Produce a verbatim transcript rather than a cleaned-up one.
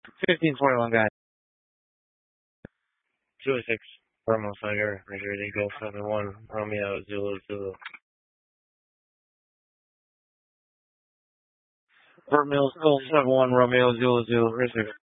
fifteen twenty-one, guys. two oh six, Romeo Tiger, Roger, Eagle, seven one, Romeo, Zulu, Zulu. Romeo, Zulu, seven one, Romeo, Zulu, Zulu, Roger.